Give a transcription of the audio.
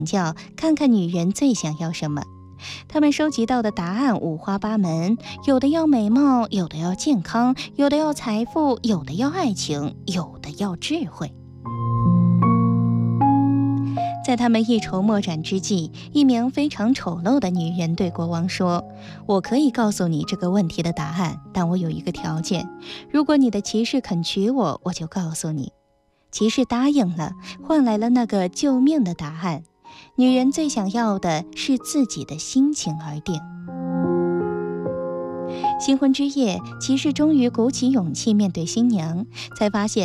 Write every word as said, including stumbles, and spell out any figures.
教，看看女人最想要什么。他们收集到的答案五花八门，有的要美貌，有的要健康，有的要财富，有的要爱情，有的要智慧。在他们一筹莫展之际，一名非常丑陋的女人对国王说：我可以告诉你这个问题的答案，但我有一个条件，如果你的骑士肯娶我，我就告诉你。骑士答应了，换来了那个救命的答案。女人最想要的是自己的心情而定。新婚之夜，骑士终于鼓起勇气面对新娘，才发现